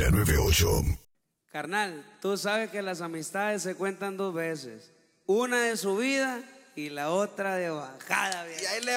la 98. Carnal, tú sabes que las amistades se cuentan dos veces. Una de subida y la otra de bajada, viejo.